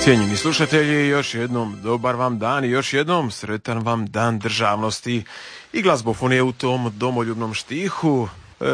Cijenjeni slušatelji, još jednom dobar vam dan i još jednom sretan vam dan državnosti i glazbofonije u tom domoljubnom štihu.